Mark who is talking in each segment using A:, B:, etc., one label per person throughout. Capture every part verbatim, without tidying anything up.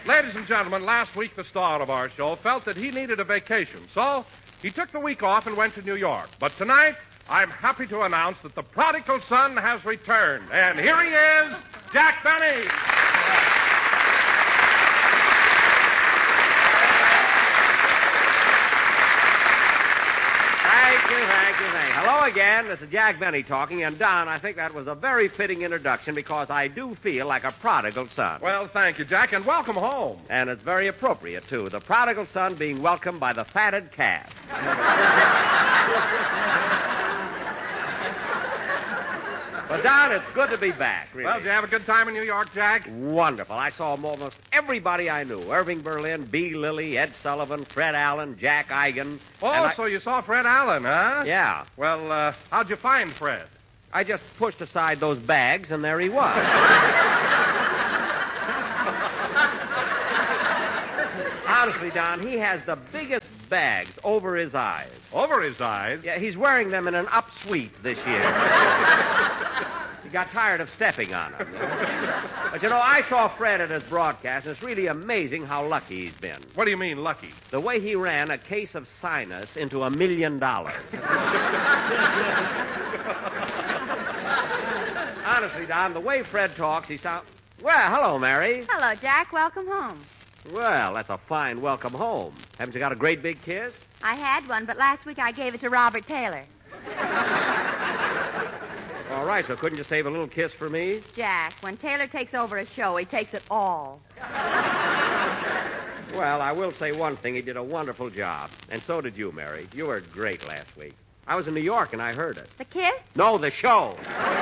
A: Ladies and gentlemen, last week the star of our show felt that he needed a vacation, so he took the week off and went to New York. But tonight, I'm happy to announce that the prodigal son has returned. And here he is, Jack Benny.
B: Thank you, thank you, thank you. Hello again. This is Jack Benny talking. And, Don, I think that was a very fitting introduction because I do feel like a prodigal son.
A: Well, thank you, Jack, and welcome home.
B: And it's very appropriate, too. The prodigal son being welcomed by the fatted calf. But, Don, it's good to be back, really.
A: Well, did you have a good time in New York, Jack?
B: Wonderful. I saw almost everybody I knew. Irving Berlin, B. Lilly, Ed Sullivan, Fred Allen, Jack Eigen.
A: Oh,
B: I...
A: so you saw Fred Allen, huh?
B: Yeah.
A: Well, uh, how'd you find Fred?
B: I just pushed aside those bags, and there he was. Honestly, Don, he has the biggest bags over his eyes.
A: Over his eyes?
B: Yeah, he's wearing them in an upsuite this year. He got tired of stepping on them. But, you know, I saw Fred at his broadcast, and it's really amazing how lucky he's been.
A: What do you mean, lucky?
B: The way he ran a case of sinus into a million dollars. Honestly, Don, the way Fred talks, he sounds... Well, hello, Mary.
C: Hello, Jack. Welcome home.
B: Well, that's a fine welcome home. Haven't you got a great big kiss?
C: I had one, but last week I gave it to Robert Taylor.
B: All right, so couldn't you save a little kiss for me?
C: Jack, when Taylor takes over a show, he takes it all.
B: Well, I will say one thing. He did a wonderful job. And so did you, Mary. You were great last week. I was in New York, and I heard it.
C: The kiss?
B: No, the show.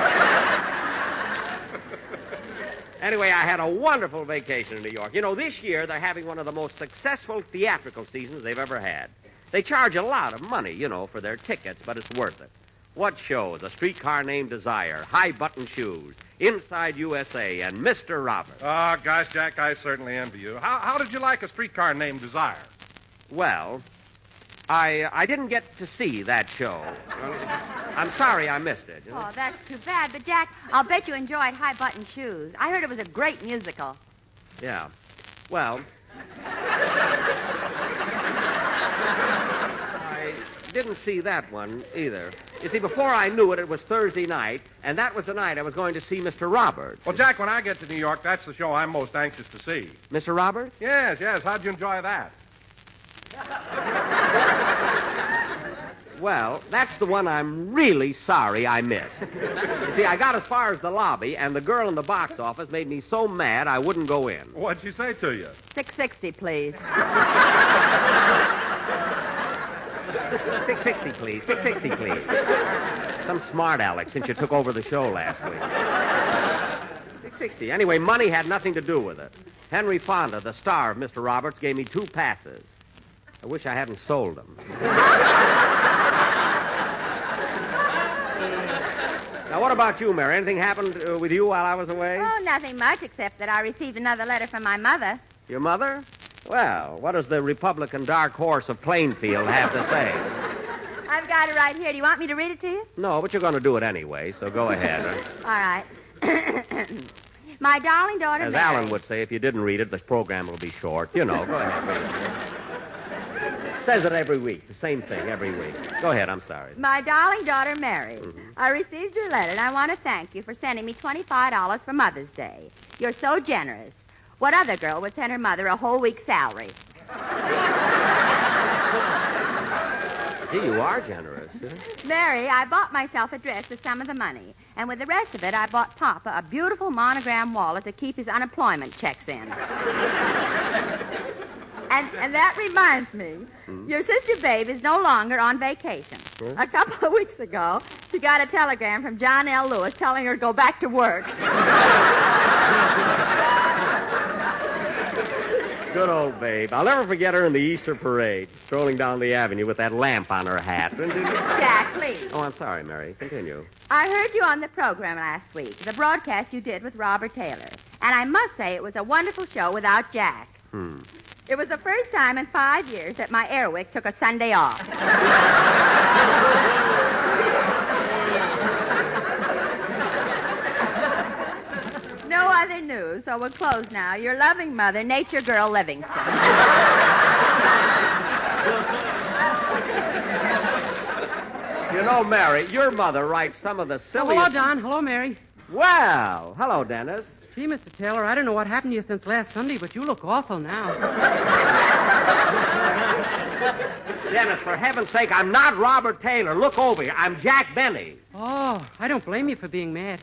B: Anyway, I had a wonderful vacation in New York. You know, this year they're having one of the most successful theatrical seasons they've ever had. They charge a lot of money, you know, for their tickets, but it's worth it. What shows? A Streetcar Named Desire, High Button Shoes, Inside U S A, and Mister Robert.
A: Oh, gosh, Jack, I certainly envy you. How, how did you like A Streetcar Named Desire?
B: Well, I I didn't get to see that show. I'm sorry I missed it. You know?
C: Oh, that's too bad. But, Jack, I'll bet you enjoyed High Button Shoes. I heard it was a great musical.
B: Yeah. Well, I didn't see that one either. You see, before I knew it, it was Thursday night, and that was the night I was going to see Mister Roberts.
A: Well, Jack, when I get to New York, that's the show I'm most anxious to see.
B: Mister Roberts?
A: Yes, yes. How'd you enjoy that?
B: Well, that's the one I'm really sorry I missed. You see, I got as far as the lobby, and the girl in the box office made me so mad I wouldn't go in.
A: What'd she say to you?
C: six sixty, please.
B: six sixty, please. six sixty, please. Some smart Alex since you took over the show last week. six sixty. Anyway, money had nothing to do with it. Henry Fonda, the star of Mister Roberts, gave me two passes. I wish I hadn't sold them. Now, what about you, Mary? Anything happened uh, with you while I was away?
C: Oh, nothing much, except that I received another letter from my mother.
B: Your mother? Well, what does the Republican dark horse of Plainfield have to say?
C: I've got it right here. Do you want me to read it to you?
B: No, but you're going to do it anyway, so go ahead.
C: All right. My darling daughter,
B: As
C: Mary.
B: Alan would say, if you didn't read it, this program will be short. You know, go ahead, read it. Says it every week. The same thing every week. Go ahead, I'm sorry.
C: My darling daughter, Mary.
B: Mm-hmm.
C: I received your letter, and I want to thank you for sending me twenty-five dollars for Mother's Day. You're so generous. What other girl would send her mother a whole week's salary?
B: Gee, you are generous. Huh?
C: Mary, I bought myself a dress with some of the money, and with the rest of it, I bought Papa a beautiful monogram wallet to keep his unemployment checks in. And, and that reminds me, hmm? Your sister Babe is no longer on vacation. Hmm? A couple of weeks ago, she got a telegram from John L. Lewis telling her to go back to work.
B: Good old Babe. I'll never forget her in the Easter parade, strolling down the avenue with that lamp on her hat.
C: Jack, please.
B: Oh, I'm sorry, Mary. Continue.
C: I heard you on the program last week, the broadcast you did with Robert Taylor. And I must say it was a wonderful show without Jack.
B: Hmm.
C: It was the first time in five years that my Airwick took a Sunday off. No rather new, so we'll close now. Your loving mother, Nature Girl Livingston.
B: You know, Mary, your mother writes some of the
D: Oh,
B: silliest...
D: hello, Don. Hello, Mary.
B: Well, hello, Dennis.
D: Gee, Mister Taylor, I don't know what happened to you since last Sunday, but you look awful now.
B: Dennis, for heaven's sake, I'm not Robert Taylor. Look over here. I'm Jack Benny.
D: Oh, I don't blame you for being mad.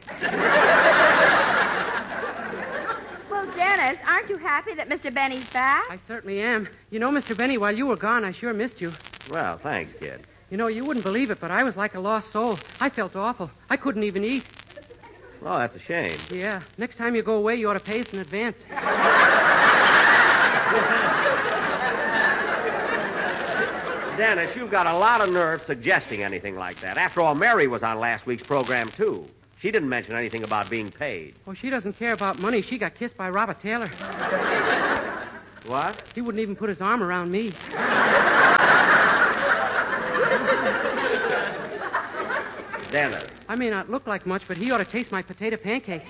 C: Well, Dennis, aren't you happy that Mister Benny's back?
D: I certainly am. You know, Mister Benny, while you were gone, I sure missed you.
B: Well, thanks, kid.
D: You know, you wouldn't believe it, but I was like a lost soul. I felt awful. I couldn't even eat.
B: Oh, that's a shame.
D: Yeah. Next time you go away, you ought to pay us in advance.
B: Dennis, you've got a lot of nerve suggesting anything like that. After all, Mary was on last week's program, too. She didn't mention anything about being paid.
D: Oh, she doesn't care about money. She got kissed by Robert Taylor.
B: What?
D: He wouldn't even put his arm around me.
B: Dennis.
D: I may not look like much, but he ought to taste my potato pancakes.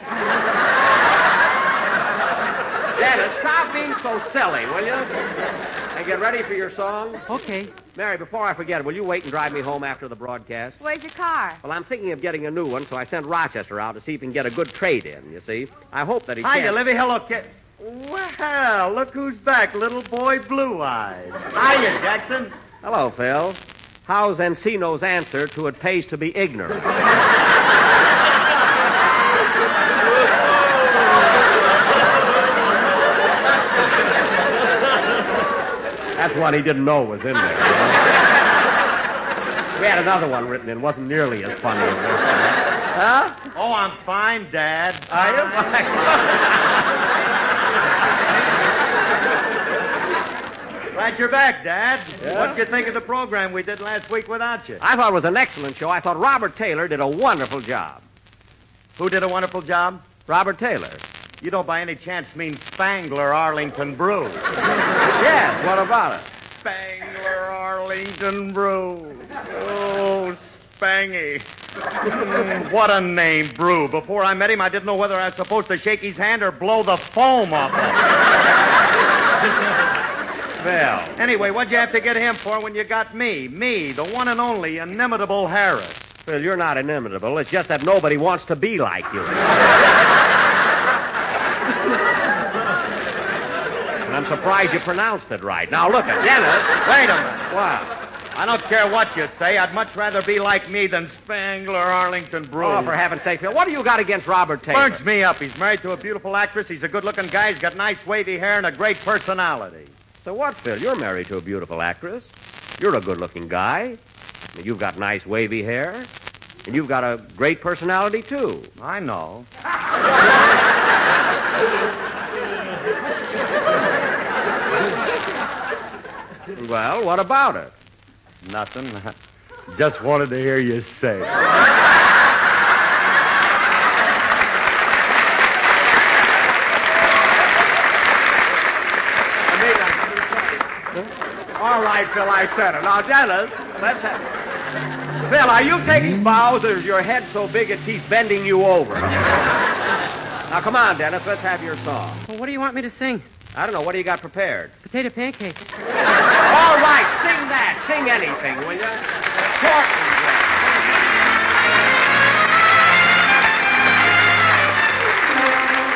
B: Dennis, stop being so silly, will you? And get ready for your song.
D: Okay.
B: Mary, before I forget, will you wait and drive me home after the broadcast?
C: Where's your car?
B: Well, I'm thinking of getting a new one, so I sent Rochester out to see if he can get a good trade in, you see. I hope that he
E: Hiya,
B: can.
E: Livy. Hello, kid. Well, look who's back, little boy Blue Eyes. Hiya, Jackson.
B: Hello, Phil. How's Encino's answer to it pays to be ignorant? That's one he didn't know was in there. We had another one written in. Wasn't nearly as funny as this one. Huh?
E: Oh, I'm fine, Dad.
B: Are you?
E: Glad you're back, Dad.
B: Yeah?
E: What'd you think of the program we did last week without you?
B: I thought it was an excellent show. I thought Robert Taylor did a wonderful job.
E: Who did a wonderful job?
B: Robert Taylor.
E: You don't by any chance mean Spangler Arlington Brew.
B: Yes, what about it?
E: Spangler Arlington Brew. Oh, Spangy. Mm, what a name, Brew. Before I met him, I didn't know whether I was supposed to shake his hand or blow the foam off it.
B: Well,
E: Anyway, what'd you have to get him for when you got me? Me, the one and only inimitable Harris.
B: Phil, you're not inimitable. It's just that nobody wants to be like you. And I'm surprised you pronounced it right. Now, look at Dennis.
E: Wait a minute.
B: What?
E: I don't care what you say. I'd much rather be like me than Spangler Arlington Brew.
B: Oh, for heaven's sake, Phil, what do you got against Robert Taylor?
E: Burns me up. He's married to a beautiful actress. He's a good-looking guy. He's got nice wavy hair and a great personality.
B: So what, Phil? You're married to a beautiful actress. You're a good-looking guy. And you've got nice wavy hair. And you've got a great personality, too.
E: I know.
B: Well, what about it?
E: Nothing. Just wanted to hear you say it.
B: All right, Phil, I said it. Now, Dennis, let's have... Phil, are you taking bows, or is your head so big it keeps bending you over? Now, come on, Dennis, let's have your song.
D: Well, what do you want me to sing?
B: I don't know. What do you got prepared?
D: Potato pancakes.
B: All right, sing that. Sing anything, will you? Short